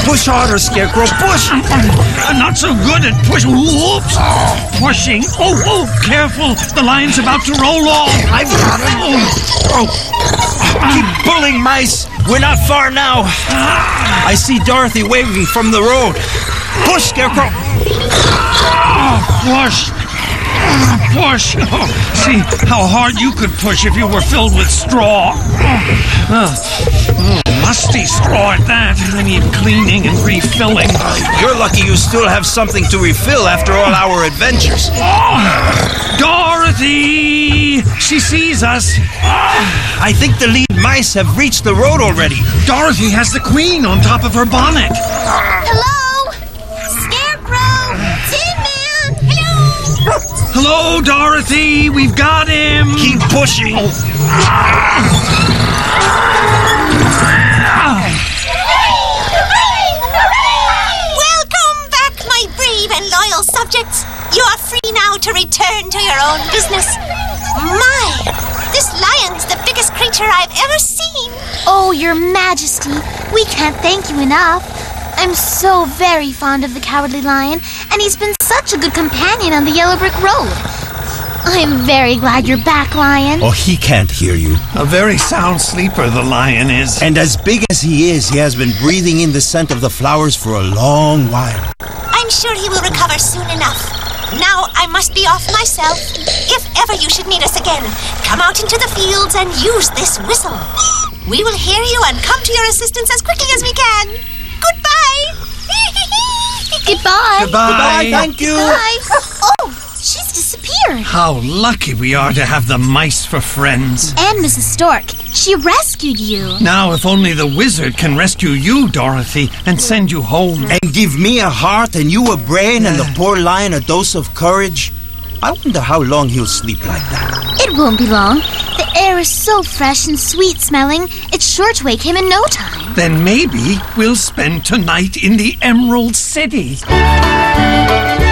Push harder, Scarecrow, push! I'm not so good at pushing. Whoops! Pushing. Oh, careful. The lion's about to roll off. I've got him. Keep pulling, mice. We're not far now. I see Dorothy waving from the road. Push, Scarecrow. Push. Push. Oh, see how hard you could push if you were filled with straw. Musty straw at that. I need cleaning and refilling. You're lucky you still have something to refill after all our adventures. Dorothy! She sees us. I think the lead mice have reached the road already. Dorothy has the queen on top of her bonnet. Hello? Scarecrow! Tin Man! Hello! Hello, Dorothy. We've got him. Keep pushing. Welcome back, my brave and loyal subjects. You are free now to return to your own business. My, this lion's the biggest creature I've ever seen. Oh, Your Majesty, we can't thank you enough. I'm so very fond of the Cowardly Lion, and he's been such a good companion on the Yellow Brick Road. I'm very glad you're back, Lion. Oh, he can't hear you. A very sound sleeper the lion is. And as big as he is, he has been breathing in the scent of the flowers for a long while. I'm sure he will recover soon enough. Now I must be off myself. If ever you should need us again, come out into the fields and use this whistle. We will hear you and come to your assistance as quickly as we can. Goodbye. Goodbye. Goodbye, thank you. Bye. Oh, she's disappeared. How lucky we are to have the mice for friends. And Mrs. Stork, she rescued you. Now, if only the wizard can rescue you, Dorothy, and send you home. And give me a heart and you a brain and the poor lion a dose of courage. I wonder how long he'll sleep like that. It won't be long. The air is so fresh and sweet-smelling, it's sure to wake him in no time. Then maybe we'll spend tonight in the Emerald City.